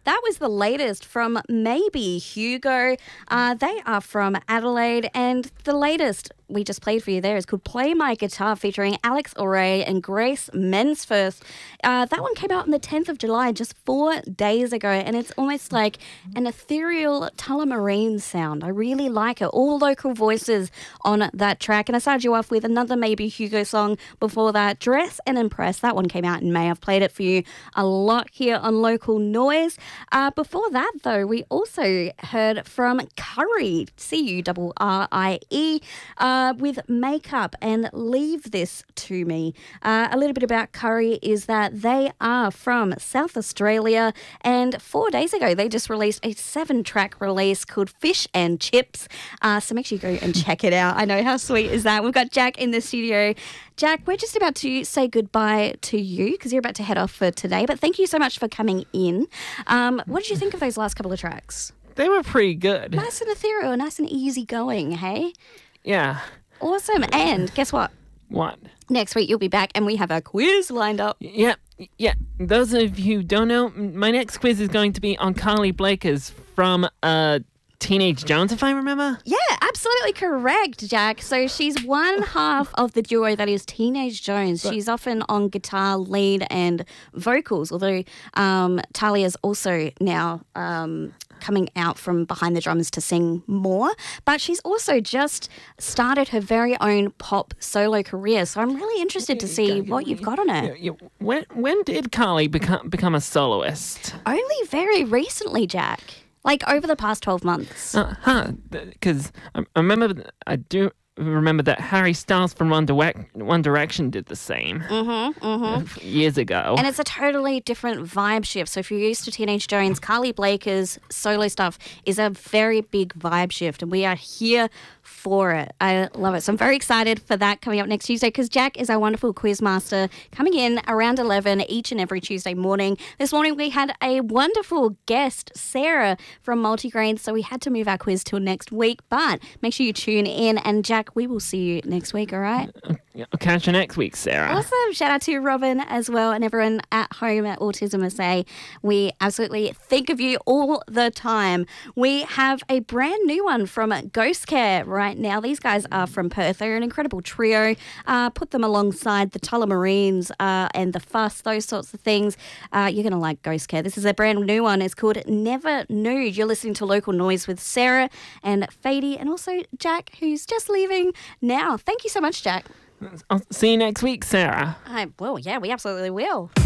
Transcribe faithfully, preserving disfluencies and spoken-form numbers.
That was the latest from Maybe Hugo. Uh, they are from Adelaide, and the latest we just played for you there is called Play My Guitar, featuring Alex O'Ray and Grace Mensforth. Uh, that one came out on the tenth of July, just four days ago, and it's almost like an ethereal Tullamarine sound. I really like it. All local voices on that track. And I started you off with another Maybe Hugo song before that, Dress and Impress. That one came out in May. I've played it for you a lot here on Local Noise. Uh, before that, though, we also heard from Currie, C U R R I E, uh, with Makeup and Leave This To Me. Uh, a little bit about Currie is that they are from South Australia, and four days ago they just released a seven-track release called Fish and Chips. Uh, so make sure you go and check it out. I know, how sweet is that? We've got Jack in the studio. Jack, we're just about to say goodbye to you because you're about to head off for today, but thank you so much for coming in. Um, what did you think of those last couple of tracks? They were pretty good. Nice and ethereal, nice and easy going, hey? Yeah. Awesome. And guess what? What? Next week you'll be back and we have a quiz lined up. Yeah, yeah. Those of you who don't know, my next quiz is going to be on Carly Blakers from uh, Teenage Jones, if I remember. Yeah, absolutely correct, Jack. So she's one half of the duo that is Teenage Jones. But, she's often on guitar, lead, and vocals, although um, Talia's also now um, coming out from behind the drums to sing more. But she's also just started her very own pop solo career. So I'm really interested to see what you've got on her. Yeah, yeah. When, when did Carly become, become a soloist? Only very recently, Jack. Like over the past twelve months. Uh, huh, because I, I remember, I do remember that Harry Styles from One, Direc- One Direction did the same mm-hmm, mm-hmm. years ago. And it's a totally different vibe shift. So if you're used to Teenage Jones, Carly Blakers' solo stuff is a very big vibe shift, and we are here for it. I love it. So I'm very excited for that coming up next Tuesday because Jack is our wonderful quiz master coming in around eleven each and every Tuesday morning. This morning we had a wonderful guest, Sarah from Multigrain, so we had to move our quiz till next week, but make sure you tune in, and Jack, we will see you next week, all right? I'll catch you next week, Sarah. Awesome. Shout out to Robin as well and everyone at home at Autism S A. We absolutely think of you all the time. We have a brand new one from Ghost Care right now. These guys are from Perth. They're an incredible trio. Uh, put them alongside the Tullamarines uh, and the Fuss, those sorts of things. Uh, you're going to like Ghost Care. This is a brand new one. It's called Never Nude. You're listening to Local Noise with Sarah and Fady, and also Jack, who's just leaving now. Thank you so much, Jack. I'll see you next week, Sarah. I, well, yeah, we absolutely will.